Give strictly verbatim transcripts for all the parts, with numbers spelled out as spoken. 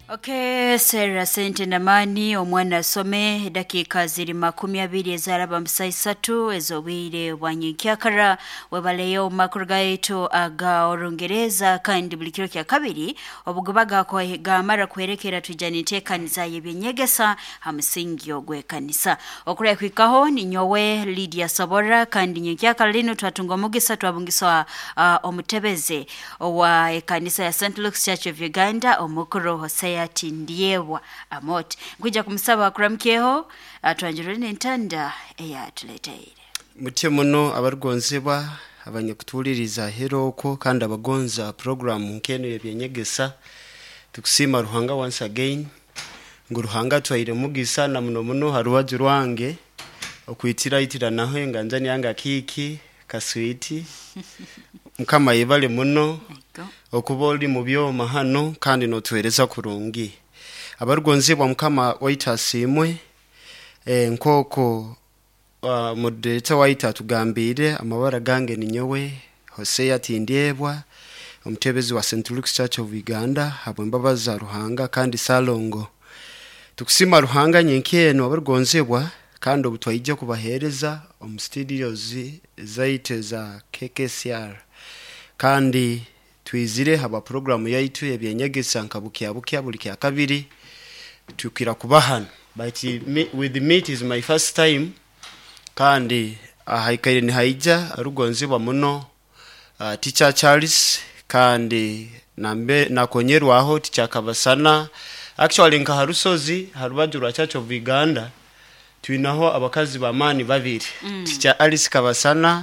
Okay, Sarah Sente Namani omwana asome dakika ziri makumi abiri ezaraba musaisatu ezobwire wanyikyakara webaleyo makuru gaitu aga Olungereza kandi buli kiro kya kabiri obugobaga ko gamara kwerekera tujanite kanisa y'ebyenyegesa hamusingi ogwe kanisa okure kwikaho ni nyowe Lydia Sabora kandi nyikyakara lino twatunga mugisa twabungiswa uh, omutebeze wa kanisa ya Saint Luke's Church of Uganda omukuru Hosea Tindiewa Amot kuja kumsaba akuramkeho atwanjiro n'entanda eya tuleteire mutie muno abargonzeba abanyakutuliriza heroko kandi abagonza program nkeno y'ebyenyegesa tukusima Ruhanga once again ngo Ruhanga twaire mugisa na muno muno haruwaje rwange okuyitira itira naho enganzani yanga kiki kaswiti mukama yebale muno okuboli mu byoma hano kandi no tuhereza kurungi abargonzebwa mukama waita simwe eh nkoko uh, modeta waita tugambire amabara gange ni nyowe Hosea Tindiebwa omutebezi wa Saint Luke's Church of Uganda habo mbabaza Ruhanga kandi salongo tukusima Ruhanga nyenkeno abargonzebwa kandi obutwayije kubahereza om studios zaite za K K C R kandi twizire haba program yaitu y'ebyenyegesa nkabukia bukia buli kya kabiri tukira kubahana but me, with the meet is my first time kandi ahaikaire ni haija arugonzibwa muno uh, teacher Charles kandi nambe nakonyerwa aho teacher Kabasana actually nka harusozi harubajura Church of Uganda twinaho abakazi bamani babiri mm. teacher Alice Kabasana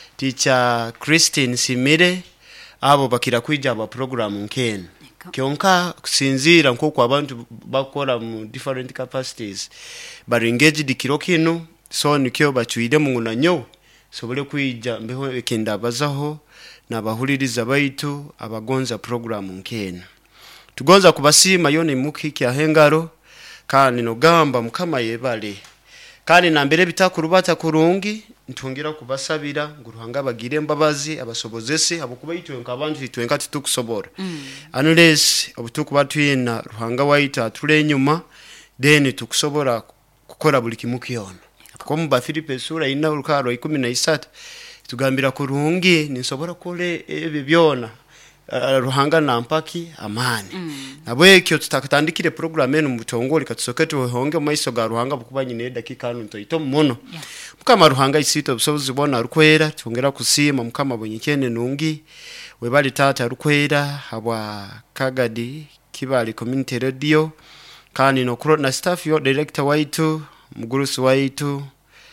teacher Christine Simire abo bakira kwija aba program nkene kyonka kusinzira nkoko abantu bakora mu different capacities but engaged kirokino so nikyo bachuide munguna nyo sobole kwija mbeho ekenda bazaho nabahuliriza baitu abagonza program nkene tugonza kubasima yone mukiki ahengaro kandi no gamba mukama yebale kandi nambere bitakurubata kurungi ntungira kubasabira ngo Ruhanga bagire mbabazi abasobozese abukuba yitwenka abantu yitwenka tukusobora mm. unless obutukuba tuyina Ruhanga waita tule nyuma then tukusobora kukora buli kimukiyona ko mu ba Filipe sura ina urukaro ikumi na isatu tugambira ko Ruhungi nisobora kole ebe byona uh, Ruhanga nampaki amani mm. nabwekyo tutakatandikire program eno mutongoli katusokete honge maiso ga Ruhanga bukuba nyine dakika nto ito muno yeah. Mukama Ruhanga isito busobuzi bona rukwera tongera kusima mukama bonyekene nungi webali tata rukwera habwa Kagadi Kibali Community Radio kandi no kuro na staff yo director waitu mugurusi waitu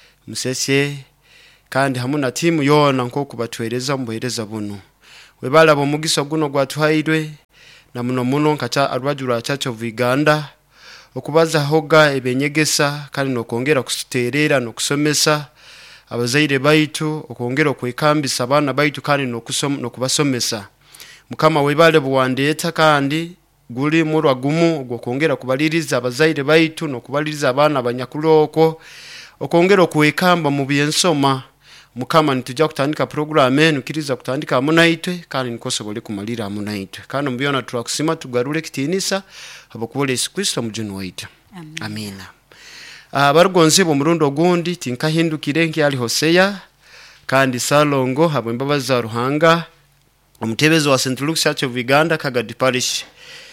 musese kandi hamuna timu yona nko kubatwereza mbohereza buno webala bo mugiso guno gwatwairwe na muno muno nkacha arwajura Church of Uganda okubaza hoga ebenyegesa kandi no kongera kusuterera no kusomesa abazaire baitu okongera kwekambisa abana baitu kandi no kusoma no kubasomesa mukama webale buwandeta kandi guli murwa gumu gwo kongera kubaliriza abazaire baitu no kubaliriza abana abanyakuloko okongera kwekamba mu byensoma mukama nitujja kutandika program enu kiriza kutandika amunaitwe kandi nikosobole kumalira amunaitwe kandi mbiona turakusima tugarure kitinisa abakubole Yesu Kristo mujunu waita amina, amina. Abargonzebo murundo gundi tinkahindukire nki ali Hosea kandi salongo habo mbabaza Ruhanga omutebezi wa Saint Luke's Church of Uganda Kagadi Parish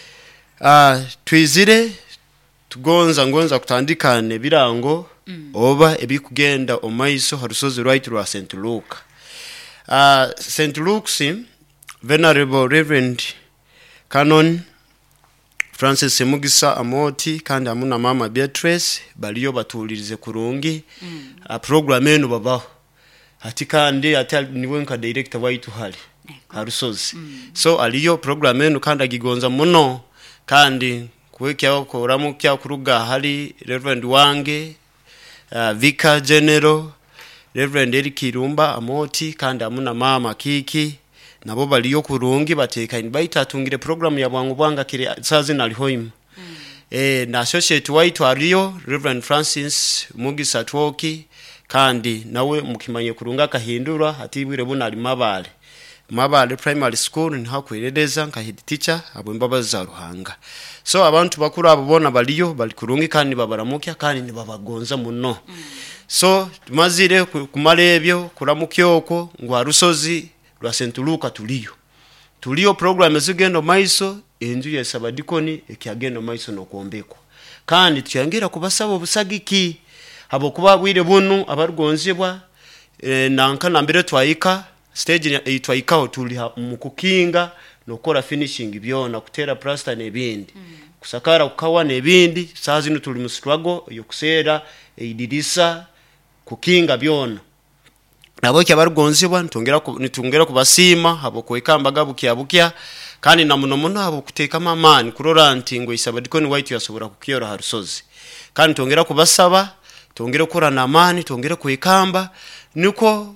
ah twizire tugonza ngonza kutandikane birango mm. oba ebikugenda omaiso harusozi right rwa Saint Luke uh, Saint Luke's Venerable Reverend Canon Francis Mugisa Amoti kandi amuna mama Beatrice baliyo batulirize kurungi mm. uh, program eno babaho ati kandi ati niwe nka director waitu hali harusozi mm. so aliyo program eno kandi agigonza muno kandi kwekya ko ramukya kuruga hali Reverend wange uh, Vicar General Reverend Eric Irumba Amoti kandi amuna mama Kiki nabo baliyo kurungi bateka invite atungire program ya bwangu bwanga kire sazi nalihoim mm. eh na associate waitu ariyo Reverend Francis Mugisa Twoki kandi nawe mukimanye kurunga kahindura atibwire buna alimabale mabale primary school nihakwerereza nka head teacher abo imbabazi za Ruhanga. So abantu bakuru abo bona baliyo bali kurungi kandi babaramukya kandi nibabagonza muno. Mm. So tumazire kumala ebyo kuramukyoko ngo arusozi rwa Saint Luka tuliyo. Tuliyo program ezigendo maiso enju ya sabadikoni ekyagendo maiso no kuombekwa. Kandi tuyangira kubasaba obusagiki abo kuba bwire bunu abargonzebwa e, nanka nambere twayika stage itwayikaho tuli mukukinga nokora finishing byona kutera plaster nebindi. Mm. Kusakara kukawa nebindi sazi no tuli mu struggle yo kusera eidirisa kukinga byona nabo cyabargonzibwa ntongera nitungera kubasima abo kwekamba bukya bukya kandi na muno muno abo kuteka mamani kurora ntingo isabadikoni white yasobora kukiyora harusozi kandi ntongera kubasaba tongera kura na amani tongera kwekamba niko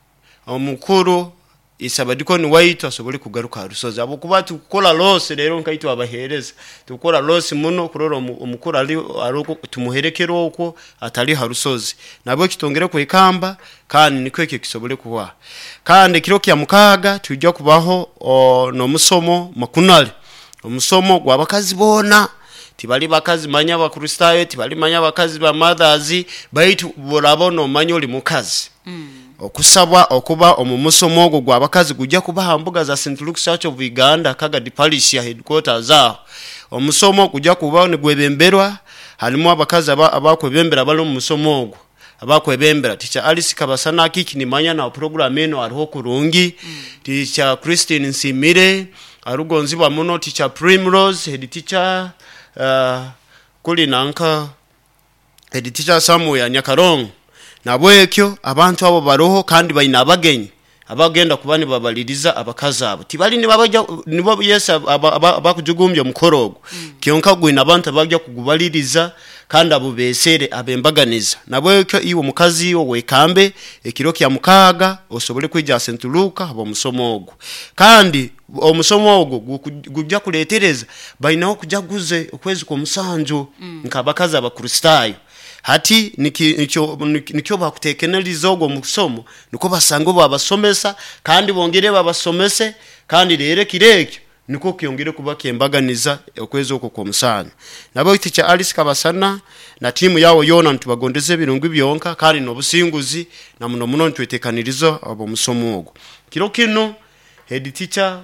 omukuru isabadikoni white asobole kugaruka harusozi abo kuba tukola lose rero nkaito abahereza tukora lose muno kurora omukuru ali aroko tumuherekero uko atali harusozi nabo kitongera kwekamba kandi niko eke kisobole kuwa kandi kiro kya mukaga tujja kubaho no musomo makunali omusomo gwabakazi bona tibali bakazi manya bakristayo tibali manya bakazi ba mothers baitu borabono manyoli mukazi. Mm. Okusabwa okuba omumusomo ogwo gwabakazi gujja kuba hambuga za Saint Luke Church of Uganda kaga di parish ya headquarters zao omusomo gujja kuba ne gwebemberwa halimu abakazi abakwebembera balo omusomo ogwo abakwebembera ticha Alice Kabasana kiki ni manya na program eno ariho kurungi. Mm. Ticha Christine Nsimire arugonzibwa muno ticha Primrose head teacher uh, kuli nanka head teacher Samuel Nyakarongo nabwekyo abantu abo baroho kandi bayina abagenyi abagenda kubani babaliriza abakazi abo tibali ni babajja nibo yesa abakujugumbye mukorogo. Mm. Kionka gwina abantu abajja kugubaliriza kandi abo besere abembaganiza nabwekyo iwo mukazi wo wekambe ekiro kya mukaga osobole kwija Saint Luka abo musomo ogwo kandi omusomo ogwo gujja kuletereza bayinaho kujaguze okwezi ko musanjo. Mm. Nkabakazi abakristayo hati nikyo nikyo bakutekeneliza ogwo musomo niko basango babasomesa kandi bongere babasomese kandi rere kirekyo niko kyongere kuba kembaganiza okwezi okwo ko musana nabo iticha Alice Kabasana na timu yawo yona ntubagondeze birungu byonka kandi no businguzi na muno muno ntwetekanirizo abo musomo ogwo kiro kino head teacher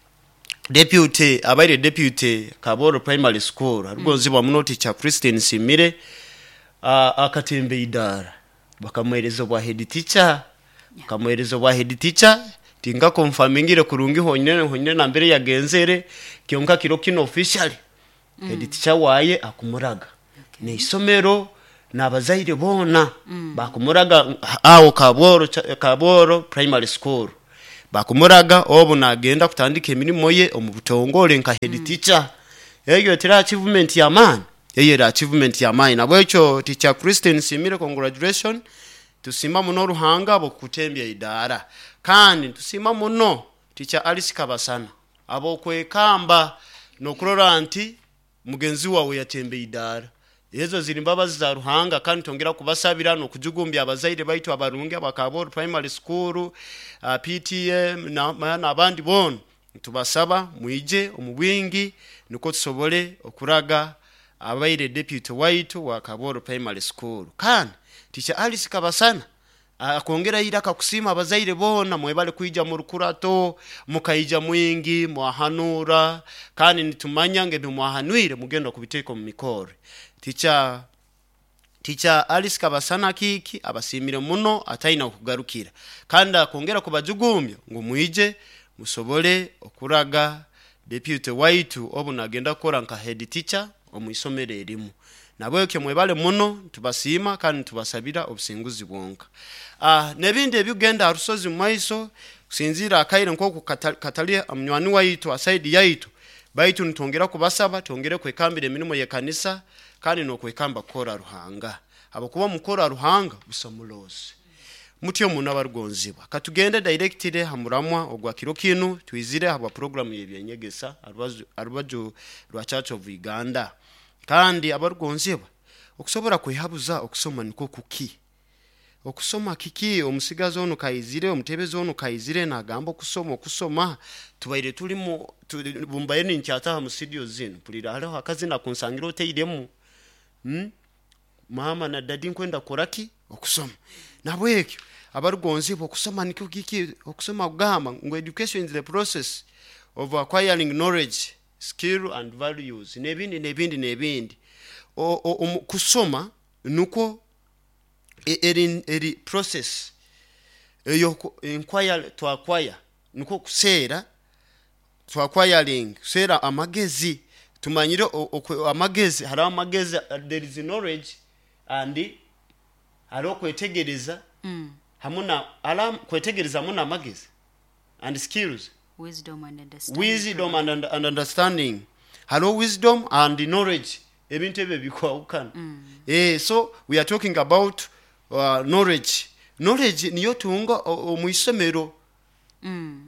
deputy abaire deputy Kaboro Primary School arugonzibwa muno teacher Christine Simire Uh, akatembe idara bakamwerezo bwa head teacher bakamwerezo bwa head teacher tinga confirmingire kurungi honyene honyene na mbere yagenzere kionka kiro kino officially. Mm. Head teacher waye akumuraga. Okay. Ne isomero nabazaire bona. Mm. Bakumuraga awo Kaboro Kaboro Primary School bakumuraga obo nagenda kutandika emirimo ye omubutongole nka head. Mm. Teacher eyo tira achievement ya man yeye achievement ya mine abwecho teacher Christine Simire congratulation tusima muno Ruhanga abo kutembya idara kandi tusima muno teacher Alice Kabasana abo kwekamba no kurora anti mugenzi wawe yatembe idara yezo ziri mbabazi za Ruhanga kandi tongera kubasabira no kujugumbya abazaire baitu abarungi abakaboro Primary School uh, P T M na nabandi bon tubasaba muije omubwingi niko tusobole okuraga abaire deputy white wa Kaboro Primary School kan teacher Alice Kabasana akongera iraka kusima abazaire bona mwebale kuija mu rukurato mukaija mwingi mwahanura kandi nitumanyange ntumwahanwire mugenda kubiteko mu mikore teacher teacher Alice Kabasana kiki abasimire muno ataina kugarukira kandi akongera kubajugumbya ngo muije musobole okuraga deputy white obu nagenda kora nka head teacher omwisomere erimu nabweke mwebale muno tubasima kandi tubasabira obusinguzi bwonka. Ah nebindi ebigenda arusozi maiso sinzira akaire nko katalia amnywani waitu aside yaitu baitu ntongera kubasaba tongere kwekambire emirimo ye kanisa kandi no kwekamba kora Ruhanga abo kuba mukora Ruhanga busamulozi mutyo muno abargonziba katugende directire hamuramwa ogwa kiro kinu twizire aba program yebyenyegesa arubaju rwa Church of Uganda kandi abargonziba okusobora kwehabuza okusoma niko kuki okusoma kiki omusigazi ono kayizire omutebezi ono kayizire nagamba okusoma okusoma tubaire tuli mu bumbaye ninkyata mu studio zino pulira haliho akazina kunsangira oteiremu hmm? mama na dadi nkwenda koraki okusoma nabwekyo abarugonzibwa okusoma nikyo kiki okusoma kugamba ngo education is the process of acquiring knowledge skill and values nebindi nebindi nebindi kusoma nuko eri eri process eyo inquire to acquire nuko kusera to acquiring kusera amagezi tumanyire amagezi hari amagezi there is knowledge and haro kwetegereza mm. hamuna alam kwetegereza hamuna amagezi and skills wisdom and understanding wisdom and, and understanding haro wisdom and knowledge ebintu ebyo bikwawukana mm. eh so we are talking about uh, knowledge knowledge niyo tunga omuisomero mm.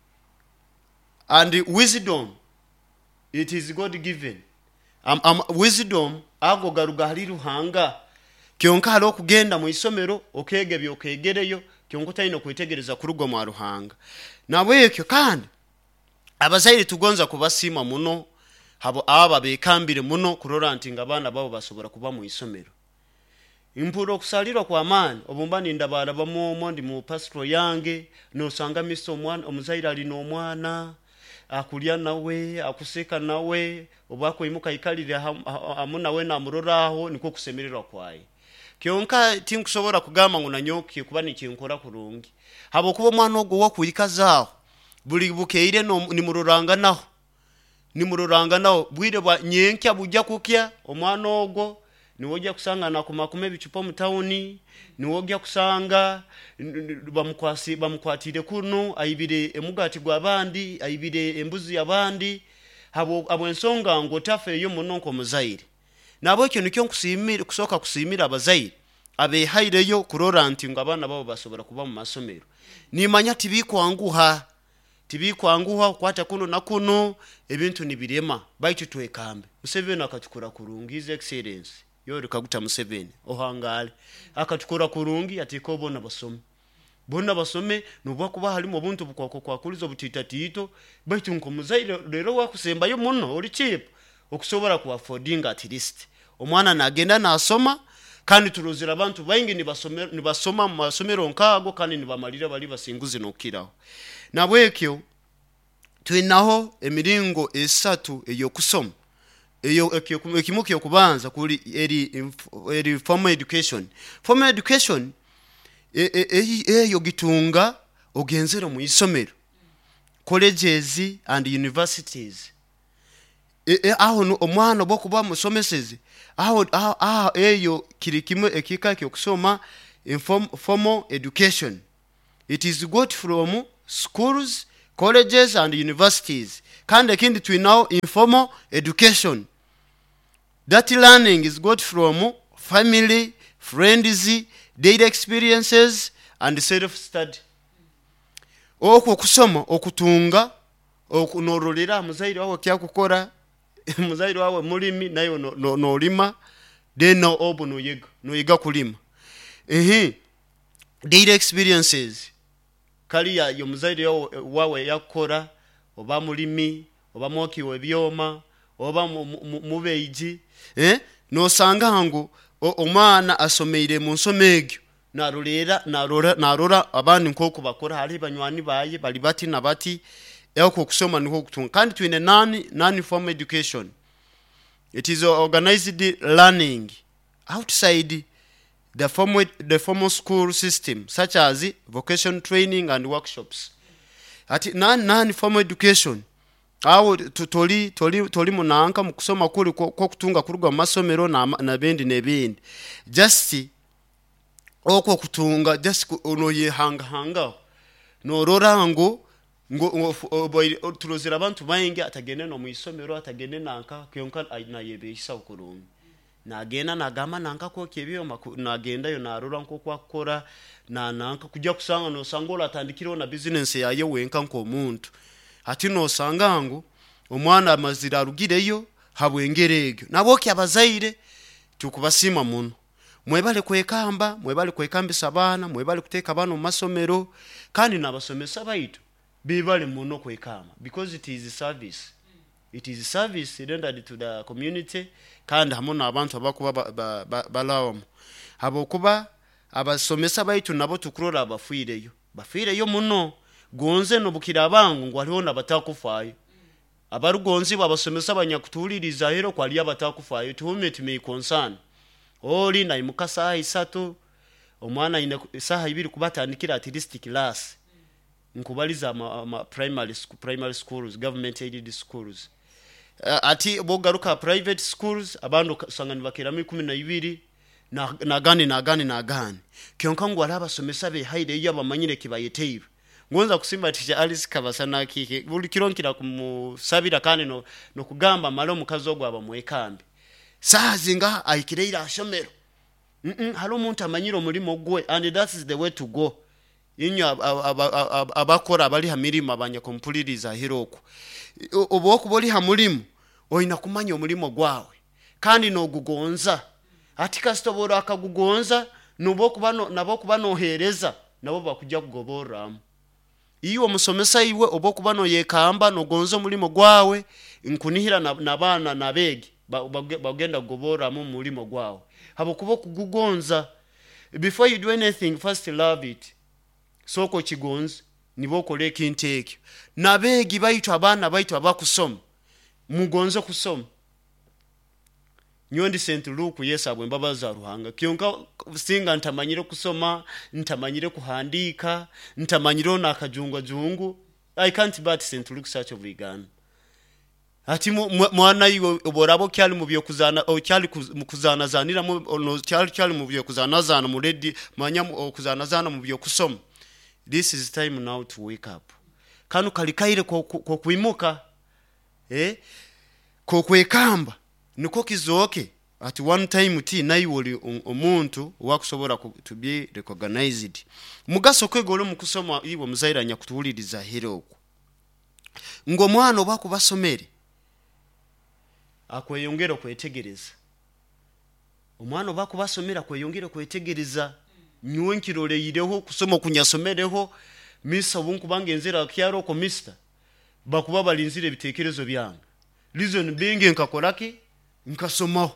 and wisdom it is God given um, um, wisdom ago garuga hali ruhanga kyonka halo kugenda mu isomero okege byokegereyo kyonko tayino kwetegereza kurugo mu ruhanga nabwekyo kandi abazaire tugonza kubasima muno habo aba bekambire muno kurora ntinga abana babo basobora kuba mu isomero impuro kusalirwa kwa mani obumbani ndabara bamo mondi mu pastro yange no sanga miso omwana omuzaire ali no mwana akulya nawe akuseka nawe obako imuka ikalire amuna we namuroraho niko kusemererwa kwaye kyonka tinkusobora kugamba ngo nanyoki kuba nikinkora kurungi habo kuba mwana ogo wakuyikazaho buli bukeire no nimuroranga naho nimuroranga naho bwire bwa nyenkya bujja kukya omwana ogo niwojja kusanga nakumakume bicupa mu tawuni niwojja kusanga bamukwasi bamukwatire kuno ayibire emugati gwa bandi ayibire embuzi yabandi habo abo ensonga ngo tafe yo munonko muzaire nabo cyo nikyo kusimira kusoka kusimira abazaire abe haireyo kurora nti ngo abana babo basobora kuba mu masomero nimanya tibikwanguha tibikwanguha kwata kuno na kuno ebintu nibirema baitu twekambe Museveni akatukura kurungize excellence yori kaguta Museveni ohangale akatukura kurungi atiko bona basome bona basome nubwa kuba halimo buntu bukoko kwakulizo butitatito baitu nko muzaire rero wakusemba yo muno oli cheap okusobora ku affording at least omwana nagenda nasoma kandi turuzira abantu baingi nibasomera nibasoma mu masomero nkago kandi nibamalira bali basinguze nokiraho nabwekyo twinaho emiringo esatu eyo kusoma eyo ekimuke okubanza kuli eri eri formal education formal education eyo gitunga ogenzero mu isomero colleges and universities e aho omwana bokuba musomeseze aho aho eyo kirikimwe ekika kyokusoma informal education it is got from schools colleges and universities kandi ekindi twinaho informal education that learning is got from family friends daily experiences and self study okwo kusoma okutunga okunorolera muzaire wawe kyakukora muzaire wawe mulimi nayo no no lima deno obo no yega no yega kulima ehe daily experiences kaliya yo muzaire wawe yakora oba mulimi oba moki webyoma oba mubeiji eh no sanga ngo omwana asomeire mu nsomegyo narolera narora narora abandi nkoko bakora hari banywani baye bali bati nabati eko kusoma niko kutunga kandi twine nani nani formal education it is organized learning outside the formal the formal school system such as vocational training and workshops ati nani nani formal education awo toli toli toli munanka mu kusoma kuri ko kutunga kuruga masomero na na bendi nebindi just okwo kutunga just onoye hanga hanga no rorango ngo turozira abantu bayinge atagene no mu isomero atagene nanka kyonka na yebeshisa ukurungi nagenda nagama nanka ko kebyo nagenda yo narura nko kwakora na nanka kujya kusanga no sangola atandikiro na business yaye wenka nko muntu ati no sangango omwana amazira rugireyo habwengeregyo naboki abazaire tukubasima muno mwebale kwekamba mwebale kwekambisa abaana mwebale kuteeka abaana mu masomero kandi n'abasomesa baitu bibale muno kwekamba because it is a service it is a service rendered to the community kandi hamwe n'abantu abakuba balawamu habokuba abasomesa baitu nabo tukurora abafiireyo bafiireyo muno gonze no bukira abangu ngo hariho n'abatakufayo abarugonzi babasomesa abanyakutuliriza hero kwali abatakufayo to whom it may concern oli na imukasa isatu omwana ine saha ibiri kubatandikira at least class nkubaliza ama, ama primary school, primary schools government aided schools uh, ati bogaruka private schools abantu sangani bakira mi kumi na ibiri na nagani nagani nagani kyonka ngo arabasomesa be haide yabamanyire kibayeteiba ngonza kusimba tisha Alice Kabasana kike buli kironkira kumusabira kandi no, no kugamba malo mukazo gwa abamwekambi sazinga aikireira ashomero mm -mm, halo umuntu amanyiro mulimo gwe and that is the way to go inyo abakora abali hamirimo abanya kompuliriza hiroko oboko boli hamulimo oina kumanya omulimo gwawe kandi no gugonza ati kastobora akagugonza noboko bano naboko banohereza nabo bakujja kugoboramu iyo musomesa iwe oboko bano yekamba no gonzo mulimo gwawe nkunihira nabana nabegi bagenda gobora mu mulimo gwawe habo kubo kugugonza before you do anything first love it soko kigonza nibo koleka intake nabegi bayitwa abana bayitwa abakusoma mugonzo kusoma nyondi Saint Luke yesabwe mbabaza ruhanga kyonka singa ntamanyire kusoma ntamanyire kuhandika ntamanyire na akajungwa jungu I can't but Saint Luke Church of Uganda ati mwana iwe oborabo kyali mu byo kuzana o kyali kuzana zanira mu no kyali kyali mu byo kuzana zana mu ready manya kuzana zana mu byo kusoma this is time now to wake up kanu kalikaire ko kuimuka eh ko kwekamba niko kizoke at one time ti nayiwoli omuntu wakusobora to be recognized mugaso kwegolo mu kusoma ibo muzairanya kutuliriza hiroko ngo mwana obako basomere akweyongera kwetegereza omwana obako basomera kweyongera kwetegereza nywenkirole yireho kusoma kunyasomereho misa bunku bangenzera kyaro ko mister bakuba balinzire bitekerezo byanga reason being nkakoraki nkasomaho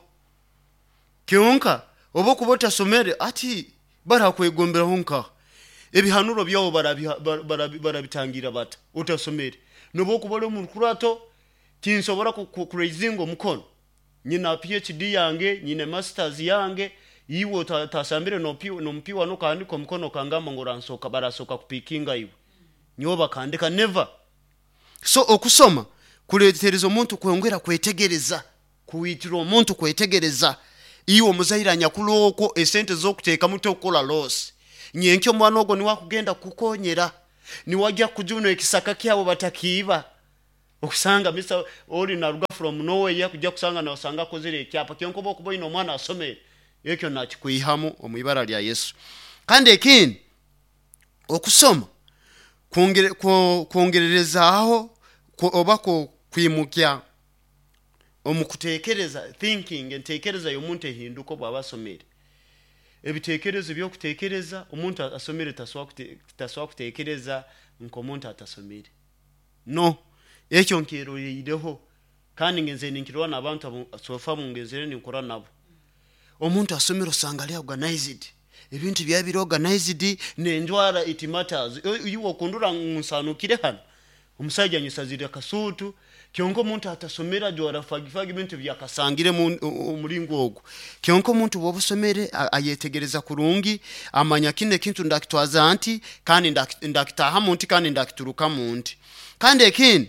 kyonka obo kubota somere ati bara kwegombera honka ebihanuro byawo barabitangira bata utasomere nobo kubole mu kurato tinsobora ku mukono nyina PhD yange nyine masters yange iwo tasambire no piwo no mpiwa no kandi ko mukono kangamba ngo ransoka barasoka kupikinga iwe nyoba kandika never so okusoma kuletereza omuntu kwongera kwetegereza kuwitira omuntu kwetegereza iwo muzairanya kuloko esente zokuteeka muto kola loss nyenkyo mwana ogo ni wakugenda kukonyera ni wajja kujuno ekisaka kyabo batakiiba okusanga mister oli naruga from nowhere yakujja kusanga na osanga kozire ekyapa kyonko bokubo ino mwana asome yekyo nakikuihamu omwibara lya Yesu kandi ekini okusoma kuongere kuongerereza aho obako kwimukya omukutekereza thinking entekereza y'omuntu ehinduko bwabasomere ebitekerezo byo kutekereza omuntu asomere taswa kutekereza nko omuntu atasomere no ekyo nkero yideho kandi ngenze ninkirwa nabantu sofa mungezere ninkora nabo omuntu asomero sangale organized ebintu bya biro organized nenjwara it matters iwo kundura nsanukire hano omusajja nyisazira kasutu kyonko muntu atasomera jora fagifagi bintu byakasangire mu mulingo ogo kyonko muntu bobusomere ayetegereza kurungi amanya kine kintu ndakitwaza anti kandi ndakitaha muntu kandi ndakituruka muntu kandi ekini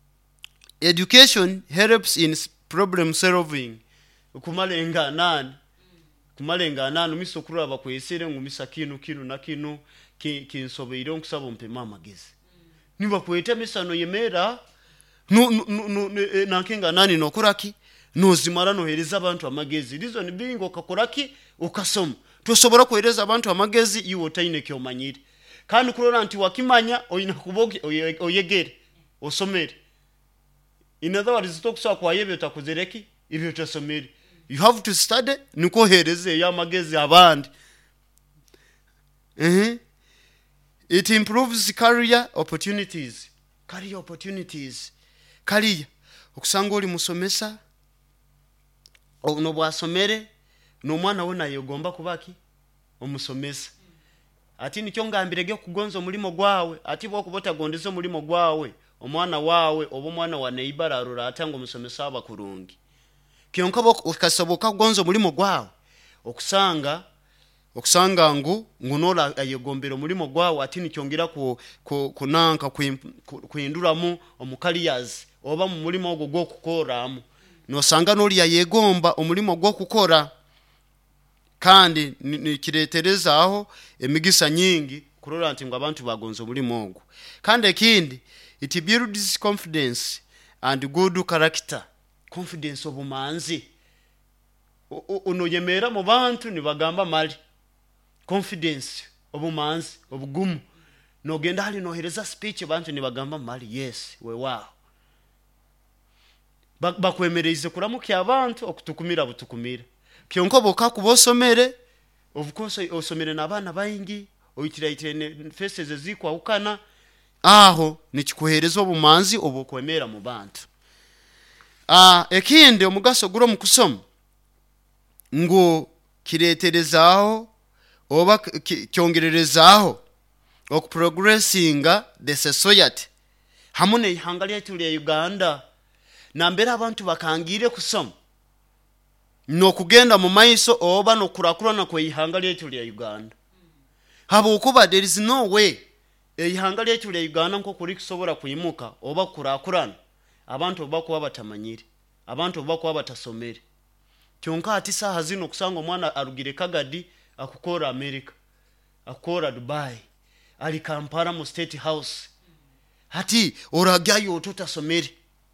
education helps in problem solving kumalenga nani kumalenga nani misokuru abakwesere ngumisa kinu kinu na kinu kinsobeire nkusaba mpema amagezi niba kwete misano yemera no no no nankenga nani nokuraki nozimara nohereza abantu amagezi reason being okakoraki ukasoma tosobora kohereza abantu amagezi iwo taine kyomanyire kandi kurora anti wakimanya oyina kuboge oyegere osomere in other words tokuswa kwa yebyo takuzereki ibyo tasomere you have to study niko hereze ya magezi abandi. Uh-huh. It improves career opportunities. Career opportunities. Career. Okusanga oli musomesa ono bwasomere no mwana wona yegomba kubaki omusomesa. Ati nikyo ngambirege kugonza mulimo gwawe ati bwo kubota gondezo mulimo gwawe omwana wawe obo mwana wa neighbor arura atango omusomesa abakurungi. Kiyonka bwo kasoboka kugonza mulimo gwawe okusanga okusanga ngu ngunola ayegombero mulimo gwawe ati nikyongira ku kunanka kuinduramu omukaliyazi oba mu mulimo ogwo gwokukoramu no sanga noli yayegomba omulimo gwokukora kandi nikiretereza aho emigisa nyingi kurora nti ngo abantu bagonzo mulimo ogwo. Kandi ekindi it builds confidence and good character. Confidence obumanzi unoyemera mu bantu nibagamba mali. Confidence obumanzi obugumu no genda hali nohereza speech abantu nibagamba mali. Yes we wow bakwemereze kuramukya abantu okutukumira butukumira. Kiyonko boka kubosomere of course osomere nabana bayingi oyitiraitene faces zikwa ukana aho nikikuhereza obumanzi obukwemera mu bantu. Ah ekinde omugaso guro mukusoma ngo kireterezaho oba kyongererezaho okuprogressinga the society hamune ihanga lyetu lya Uganda nambera abantu bakangire kusoma no kugenda mu maiso oba no kurakurana ko ihanga lyetu lya Uganda. Habo ukuba there is no way ihanga lyetu lya Uganda nko kuri kusobora kuyimuka oba kurakurana abantu bakuba batamanyire abantu bakuba batasomere. Kyonka ati saha zino kusanga omwana arugire Kagadi akukora America akukora Dubai ali Kampala mu State House hati oragayo ototasomere.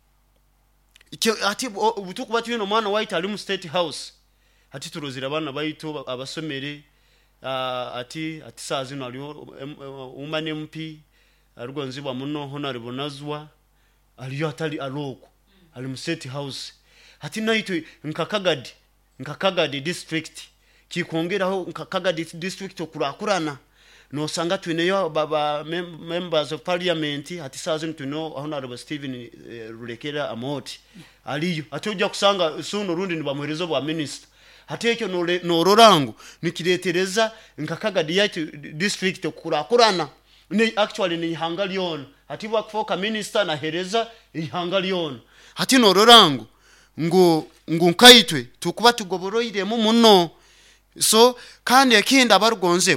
Ati butuku batu no mwana white ali mu State House ati turozira abana bayito abasomere. Uh, ati ati saha zino ali umane M P arugonzibwa muno honorable Nazwa aliyo atali aloko ali mu State House ati naito nkakagadi nkakagadi district kikongeraho nkakagadi district okurakurana no sanga tuneyo baba mem members of parliament ati saha zino tuno honorable Stephen uh, Rulekera Amoti aliyo atoja kusanga suno rundi nibamwerezo bwa minister. Hateke no no rorangu nikiretereza nkakagadi yatu district okurakurana ni actually ni hangalion hati wakufoka minister na hereza ihangalion hati no rorangu ngo ngo nkaitwe tukuba tugoboroire mu muno. So kandi ekindi abarugonzebo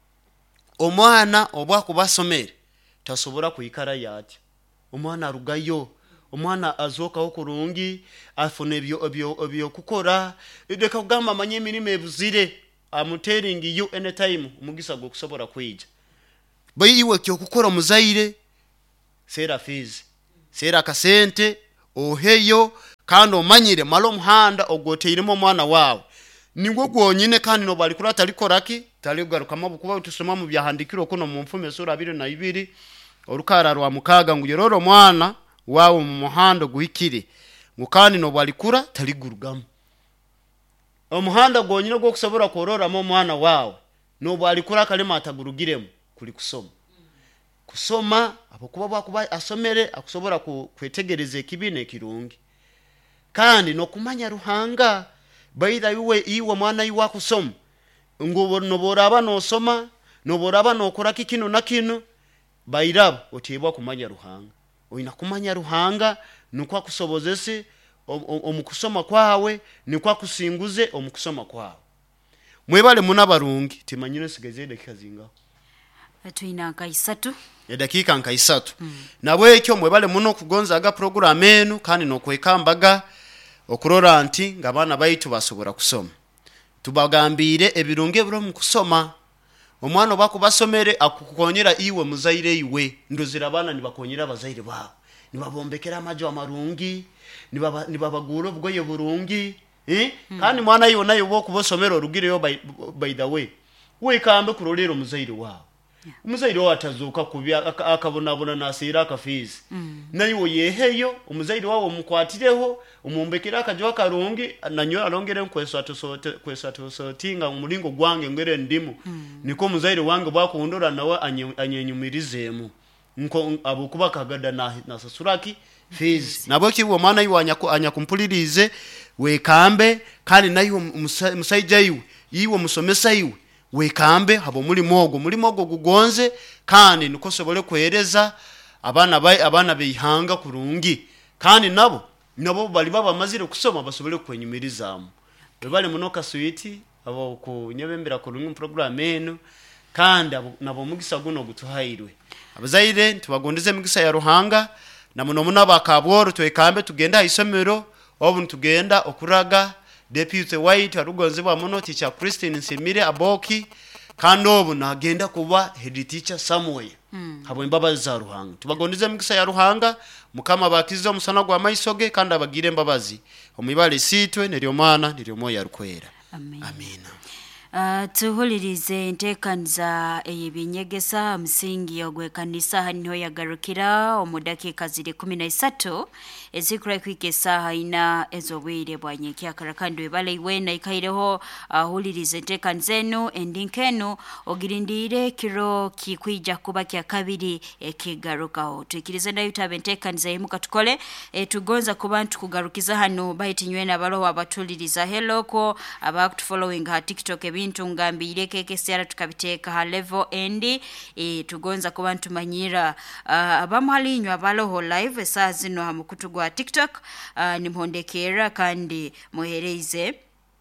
omwana obwa kubasomere tasobora kuyikara yati omwana arugayo omwana azoka okurungi afune ebyo ebyo ebyo kukora edeka kugamba manye mirimo ebuzire I'm telling you anytime umugisa go kusobora kwija bayiwe kyo kukora muzaire sera fees sera kasente oheyo kandi omanyire malo muhanda ogoteiremo mwana wawe ningwo gwonyine kandi no bali kurata likoraki tali garuka mabukuba utusoma mu byahandikiro kuno mu mfume sura abiri na ibiri orukara rwa mukaga nguroro mwana wawe mu muhanda guhikire ngukani no balikura tali gurugamo omuhanda gwonyine gwo kusobora korora mo mwana wawe no balikura kalema atagurugiremo kuli kusoma kusoma abakuba bakuba asomere akusobora kwetegereza ekibine kirungi kandi no kumanya ruhanga baida iwe iwe mwana iwa kusoma ngo no boraba no soma no boraba no kora kikino nakino bairaba otibwa kumanya ruhanga oina kumanya ruhanga nukwa kusobozese omukusoma kwawe nikwa kusinguze omukusoma kwawe. Mwebale munabarungi timanyine sigeze dakika zinga atuina nka isatu ya dakika nka isatu mm. Nabwe ekyo mwebale muno kugonza aga program enu kandi no kwekambaga okurora anti ngabana bayitu basobora kusoma tubagambire ebirunge bro mu kusoma omwana bako basomere akukonyera iwe muzaire iwe ndozira abana nibakonyera abazaire babo nibabombekera amajo amarungi nibaba nibabaguro bwoye burungi eh hmm. Kandi mwana iwe nayo bo kubosomera rugire yo by, by the way we kambe kurorero muzaire wabo umuzaire wawe atazuka kubya akabonabona nasira akafizi nayo yeheyo umuzaire wawe mukwatireho umumbekera akajo akarungi nanyo arongere nkwesato sote kwesato sotinga umulingo gwange ngere ndimu niko umuzaire wange bakundora nawe anyenyumirizemu nko abukuba kagada na nasasuraki fizi nabo kibo mana yiwanya ko anyakumpulirize wekambe kandi nayo musayija yiwe yiwe musomesa yiwe wekambe habo muri mogo muri mogo gugonze kandi niko sobole kwereza abana bayi abana bihanga kurungi kandi nabo nabo bali baba mazire kusoma basobole kwenyumirizamu bali munoka suiti abo ku nyebembera kurungi program eno kandi nabo mugisa guno gutuhairwe abazaire tubagondeze mugisa ya ruhanga na muno muna bakabworo twekambe tugenda isomero obu tugenda okuraga Deputy White arugonze ba muno teacher Christine Nsimire Aboki kandi obu nagenda kuba head teacher somewhere mm. habo imbabazi za ruhanga tubagondeze mugisa ya ruhanga mukama bakizo musana gwa maisoge kandi abagire mbabazi omibale sitwe neryo mana neryo moya rukwera amen amina Uh, tuhulirize entekanza eyebinyegesa msingi ogwe kanisa hano yagarukira omudakika ziri kumi na isatu ezikura kwikesa haina ezobwire bwanyeki akarakando ebale iwena ikaireho ahulirize uh, entekanza eno endinkeno ogirindire kiro kikwija kuba kya kabiri ekigarukaho tukirize ndayo tabe entekanza emuka tukole e, tugonza kubantu kugarukiza hano bayitinywena balo abatuliriza hello ko about following ha TikTok bintu ngambire keke siara tukabiteka ha level endi e, tugonza ku bantu manyira uh, abamalinywa baloho live saa zino ha mukutugwa TikTok uh, nimhondekera kandi muhereze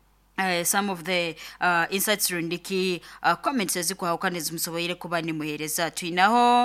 Uh, some of the uh, insights rundiki uh, comments ezikwa ukanizi msoboyire kuba ni muhereza tuinaho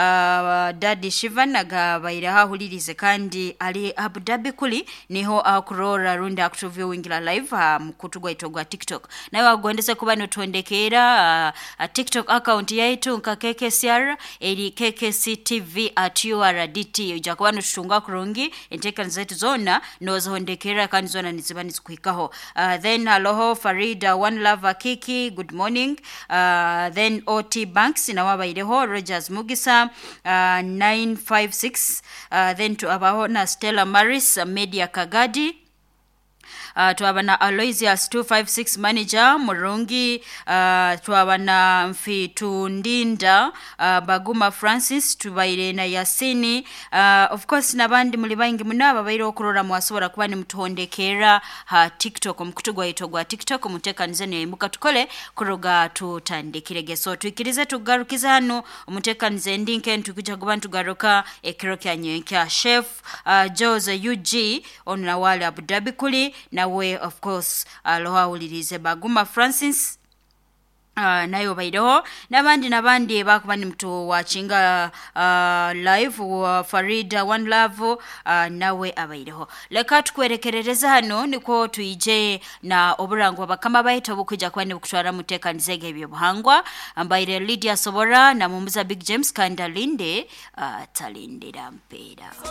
uh, Daddy Shivan agabaira ha hulirize kandi ali Abu Dhabi kuli niho akurora runda akutuvyo wingila live ha mkutugwa itogwa TikTok nayo agondese kuba ni tuondekera uh, uh, TikTok account yaitu nka K K C R eri K K C T V at U R D T ujakuwa nutunga kurungi enteka nzetu zona nozo hondekera kandi zona nizibani zikuhikaho uh, then aloho Farida One Love Kiki good morning uh, then O T Banks na wabaireho Rogers Mugisa uh, nine five six uh, then to abahona Stella Maris uh, Media Kagadi Uh, tuwabana Aloysius two five six manager Murungi uh, tuwabana Mfitu Ndinda uh, Baguma Francis tubaire na Yasini uh, of course nabandi mulibaingi munaba baire okurora mwasobora kuba ni mtuhondekera ha TikTok mkutugwa itogwa TikTok muteka nzene imuka tukole kuroga tutandikirege so tuikirize tugarukiza hano muteka nzendi nkentu kuja kubantu garuka ekiroki anyenkya chef uh, Jose U G onuna wale Abu Dhabi kuli na we of course aloha ulirize Baguma Francis Uh, nayo baido nabandi nabandi bakubani mtu wachinga uh, live wa Farida One Love uh, nawe abaido leka tukwerekerereza hano niko tuije na oburango bakama baito bukujja kwani bukutwara muteka nzege ebyo buhangwa ambaire Lydia Sobora na mumuza Big James Kandalinde uh, talindira mpera